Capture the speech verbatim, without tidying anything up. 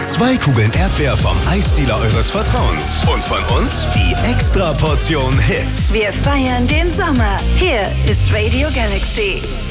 Zwei Kugeln Erdbeer vom Eisdealer eures Vertrauens. Und von uns die Extra Portion Hits. Wir feiern den Sommer. Hier ist Radio Galaxy.